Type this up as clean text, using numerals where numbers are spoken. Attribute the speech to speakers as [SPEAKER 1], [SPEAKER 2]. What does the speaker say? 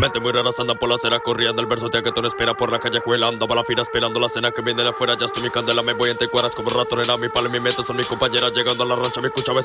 [SPEAKER 1] Mente muy raras andan por la acera corriendo. El verso que tú no espera por la calle juelando. Va la fila esperando la cena que viene de afuera. Ya estoy mi candela, me voy entre cuadras como rato. Nena, mi palo y mi mente son mis compañeras. Llegando a la rancha, me escuchaba